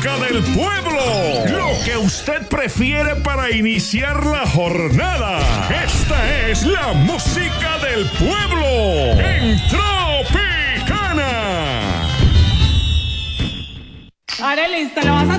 música del pueblo. Lo que usted prefiere para iniciar la jornada. Esta es la música del pueblo en Tropicana. Arelis, te la vas a